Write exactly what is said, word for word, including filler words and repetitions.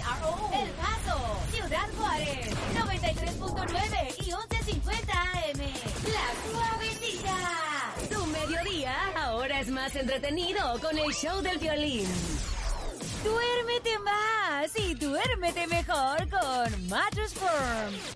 R O. El Paso, Ciudad Juárez, noventa y tres punto nueve y once cincuenta A M. La Suavecita. Tu mediodía ahora es más entretenido con el show del violín. Duérmete más y duérmete mejor con Mattress Firm.